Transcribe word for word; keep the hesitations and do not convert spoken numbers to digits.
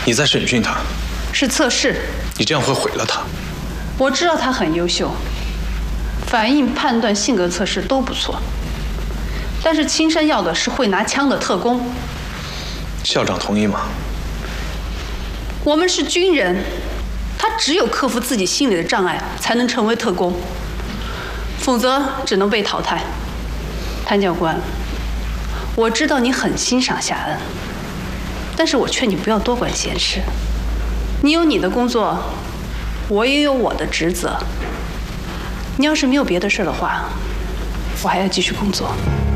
你在审讯他？ 是测试。 你这样会毁了他。 我知道他很优秀，反应、判断、性格测试都不错。但是青山要的是会拿枪的特工。 校长同意吗？ 我们是军人，他只有克服自己心里的障碍，才能成为特工，否则只能被淘汰。谭教官，我知道你很欣赏夏恩，但是我劝你不要多管闲事。你有你的工作，我也有我的职责。你要是没有别的事的话，我还要继续工作。